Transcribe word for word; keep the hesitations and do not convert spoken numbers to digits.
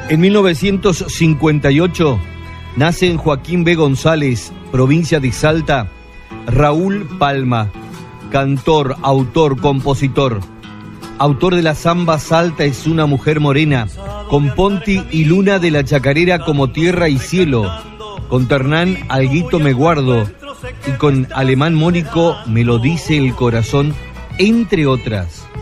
En mil novecientos cincuenta y ocho nace en Joaquín B. González, provincia de Salta, Raúl Palma, cantor, autor, compositor. Autor de la samba Salta es una mujer morena, con Ponti y Luna de la Chacarera como Tierra y Cielo, con Ternán Alguito Me Guardo y con Alemán Mónico Me lo dice el corazón, entre otras.